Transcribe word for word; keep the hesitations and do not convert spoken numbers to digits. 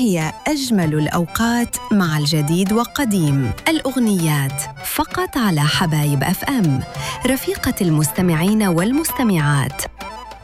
هي أجمل الأوقات مع الجديد وقديم الأغنيات فقط على حبايب أف أم، رفيقة المستمعين والمستمعات.